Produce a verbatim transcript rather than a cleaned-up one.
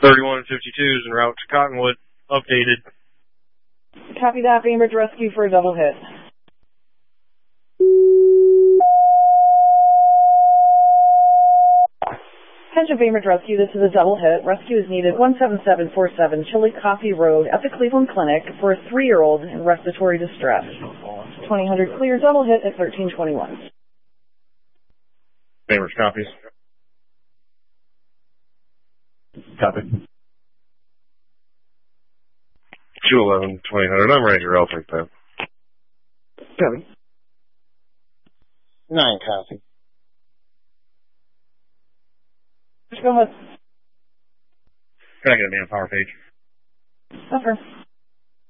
thirty-one fifty-two is en route to Cottonwood. Updated. Copy that. Bainbridge Rescue for a double hit. Attention Bainbridge Rescue, this is a double hit. Rescue is needed one seven seven four seven Chillicothe Road at the Cleveland Clinic for a three-year-old in respiratory distress. twenty hundred clear, double hit at thirteen twenty-one. Bainbridge copies. Copy. two eleven twenty hundred, I'm Ranger, I'll take that. Copy. Nine copy. Go ahead. Can I get a manpower page? Suffer.